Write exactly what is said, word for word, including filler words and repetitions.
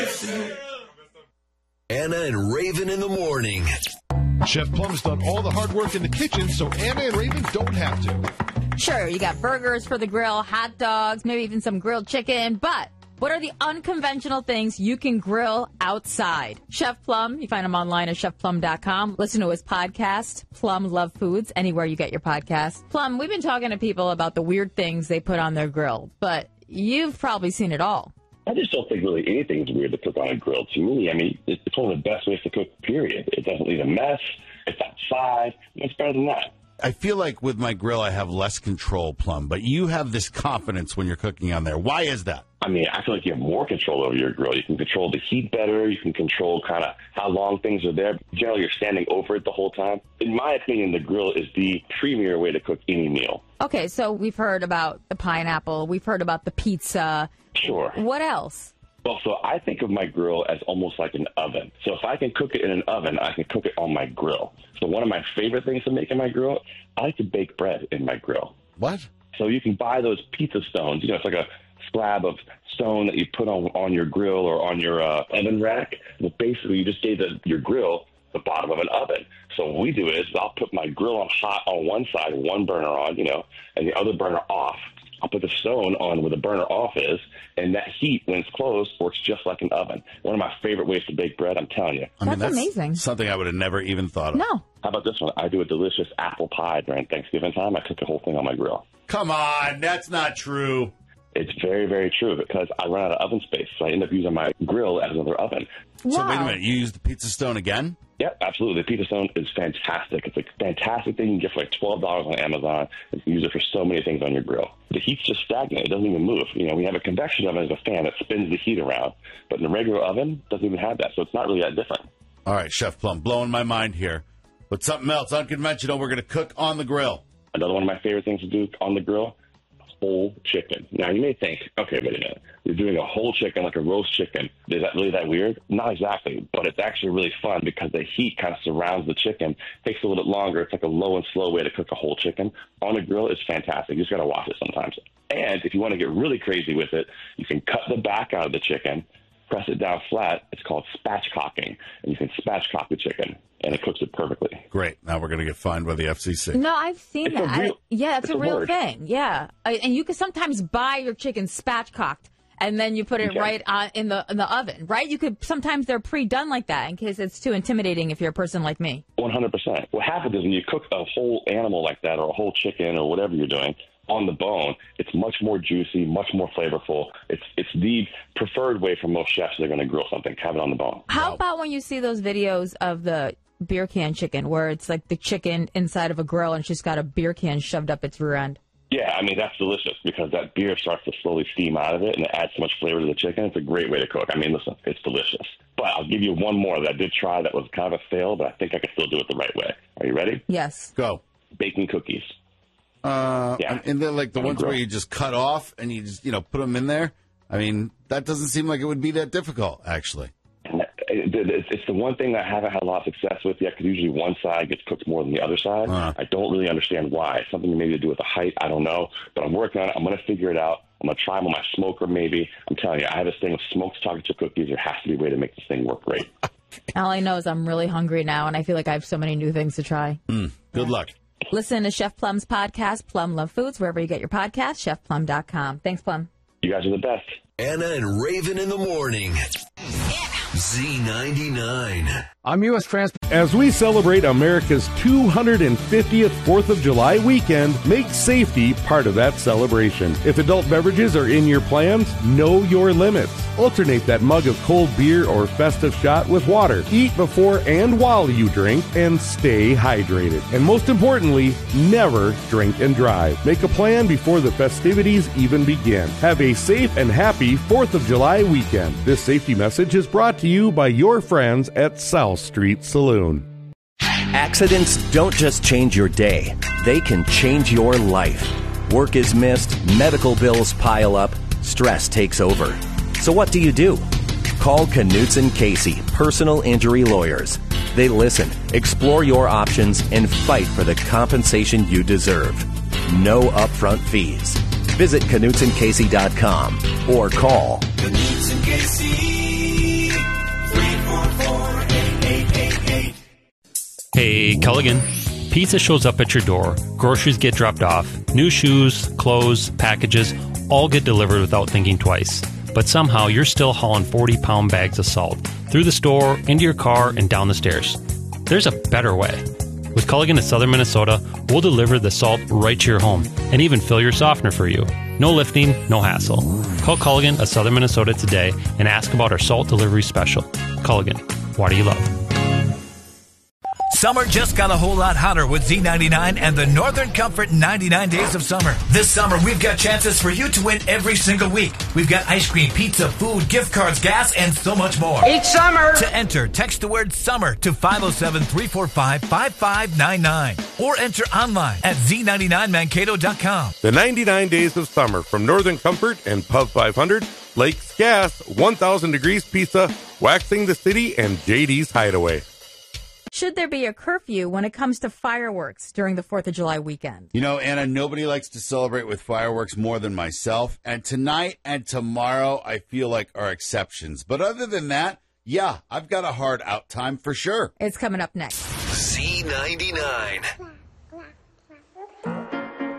Anna and Raven in the morning. Chef Plum's done all the hard work in the kitchen, so Anna and Raven don't have to. Sure, you got burgers for the grill, hot dogs, maybe even some grilled chicken, but what are the unconventional things you can grill outside? Chef Plum, you find him online at chef plum dot com. Listen to his podcast, Plum Love Foods, anywhere you get your podcast. Plum, we've been talking to people about the weird things they put on their grill, but you've probably seen it all. I just don't think really anything's weird to cook on a grill. To me, I mean, it's one of the best ways to cook, period. It doesn't leave a mess. It's outside. It's better than that. I feel like with my grill, I have less control, Plum, but you have this confidence when you're cooking on there. Why is that? I mean, I feel like you have more control over your grill. You can control the heat better. You can control kind of how long things are there. Generally, you're standing over it the whole time. In my opinion, the grill is the premier way to cook any meal. Okay, so we've heard about the pineapple. We've heard about the pizza. Sure. What else? Well, so I think of my grill as almost like an oven. So if I can cook it in an oven, I can cook it on my grill. So one of my favorite things to make in my grill, I like to bake bread in my grill. What? So you can buy those pizza stones. You know, it's like a slab of stone that you put on on your grill or on your uh, oven rack. Well, basically, you just gave the, your grill the bottom of an oven. So what we do is I'll put my grill on hot on one side, one burner on, you know, and the other burner off. I'll put the stone on where the burner off is, and that heat, when it's closed, works just like an oven. One of my favorite ways to bake bread, I'm telling you. I mean, that's that's amazing. Something I would have never even thought of. No. How about this one? I do a delicious apple pie during Thanksgiving time. I cook the whole thing on my grill. Come on, that's not true. It's very, very true because I run out of oven space, so I end up using my grill as another oven. Wow. So wait a minute, you use the pizza stone again? Yep, absolutely. The pizza stone is fantastic. It's a fantastic thing. You can get for like twelve dollars on Amazon. You can use it for so many things on your grill. The heat's just stagnant. It doesn't even move. You know, we have a convection oven as a fan that spins the heat around, but in a regular oven, it doesn't even have that, so it's not really that different. All right, Chef Plum, blowing my mind here. But something else unconventional we're going to cook on the grill. Another one of my favorite things to do on the grill, whole chicken. Now, you may think, okay, wait a minute. You're doing a whole chicken like a roast chicken. Is that really that weird? Not exactly, but it's actually really fun because the heat kind of surrounds the chicken. It takes a little bit longer. It's like a low and slow way to cook a whole chicken. On a grill, it's fantastic. You just got to watch it sometimes. And if you want to get really crazy with it, you can cut the back out of the chicken, press it down flat. It's called spatchcocking, and you can spatchcock the chicken, and it cooks it perfectly. Great. Now we're going to get fined by the F C C. No, I've seen It's that. a real- I, yeah, it's, it's a a real word. thing. Yeah, I, and you can sometimes buy your chicken spatchcocked, and then you put it Okay. right on, in the in the oven. Right? You could sometimes they're pre-done like that in case it's too intimidating if you're a person like me. one hundred percent. What happens is when you cook a whole animal like that or a whole chicken or whatever you're doing on the bone, it's much more juicy, much more flavorful. It's it's the preferred way for most chefs that are going to grill something, have it on the bone. How Wow. about when you see those videos of the beer can chicken where it's like the chicken inside of a grill and it's just got a beer can shoved up its rear end? Yeah, I mean, that's delicious because that beer starts to slowly steam out of it and it adds so much flavor to the chicken. It's a great way to cook. I mean, listen, it's delicious. But I'll give you one more that I did try that was kind of a fail, but I think I can still do it the right way. Are you ready? Yes. Go. Baking cookies. Uh, Yeah. And then, like, the On the ones where grill. you just cut off and you just, you know, put them in there. I mean, that doesn't seem like it would be that difficult, actually. And that- it- It's it's the one thing that I haven't had a lot of success with yet because usually one side gets cooked more than the other side. Uh. I don't really understand why. It's something maybe to do with the height. I don't know. But I'm working on it. I'm going to figure it out. I'm going to try them on my smoker maybe. I'm telling you, I have this thing of smoked chocolate chip cookies. There has to be a way to make this thing work great. All I know is I'm really hungry now, and I feel like I have so many new things to try. Mm, good luck. Listen to Chef Plum's podcast, Plum Love Foods, wherever you get your podcast, chef plum dot com. Thanks, Plum. You guys are the best. Anna and Raven in the morning. Z ninety-nine. I'm U S Transport. As we celebrate America's two hundred fiftieth fourth of July weekend, make safety part of that celebration. If adult beverages are in your plans, know your limits. Alternate that mug of cold beer or festive shot with water. Eat before and while you drink, and stay hydrated. And most importantly, never drink and drive. Make a plan before the festivities even begin. Have a safe and happy fourth of July weekend. This safety message is brought to you by your friends at South Street Saloon. Accidents don't just change your day, they can change your life. Work is missed, medical bills pile up, stress takes over. So what do you do? Call Knutson Casey, personal injury lawyers. They listen, explore your options, and fight for the compensation you deserve. No upfront fees. Visit Knutson Casey dot com or call Knutson Casey. Hey, Culligan. Pizza shows up at your door, groceries get dropped off, new shoes, clothes, packages, all get delivered without thinking twice. But somehow you're still hauling forty-pound bags of salt through the store, into your car, and down the stairs. There's a better way. With Culligan of Southern Minnesota, we'll deliver the salt right to your home and even fill your softener for you. No lifting, no hassle. Call Culligan of Southern Minnesota today and ask about our salt delivery special. Culligan, what do you love? Summer just got a whole lot hotter with Z ninety-nine and the Northern Comfort ninety-nine Days of Summer. This summer, we've got chances for you to win every single week. We've got ice cream, pizza, food, gift cards, gas, and so much more. Each summer! To enter, text the word SUMMER to five oh seven, three four five, five five nine nine or enter online at z ninety-nine mankato dot com. The ninety-nine Days of Summer from Northern Comfort and Pub five hundred, Lakes Gas, one thousand Degrees Pizza, Waxing the City, and J D's Hideaway. Should there be a curfew when it comes to fireworks during the fourth of July weekend? You know, Anna, nobody likes to celebrate with fireworks more than myself. And tonight and tomorrow, I feel like are exceptions. But other than that, yeah, I've got a hard out time for sure. It's coming up next. Z ninety-nine.